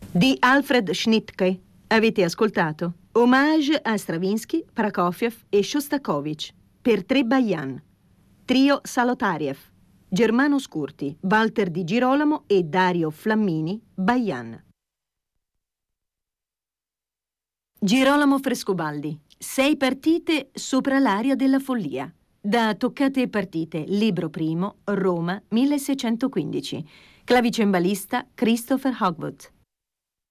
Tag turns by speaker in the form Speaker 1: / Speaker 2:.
Speaker 1: Di Alfred Schnittke avete ascoltato Hommage a Stravinsky, Prokofiev e Shostakovich per tre Bajan, trio Salotariev, Germano Scurti, Walter Di Girolamo e Dario Flammini, Bajan. Girolamo Frescobaldi, 6 partite sopra l'aria della follia. Da Toccate e partite, libro primo, Roma, 1615. Clavicembalista Christopher Hogwood.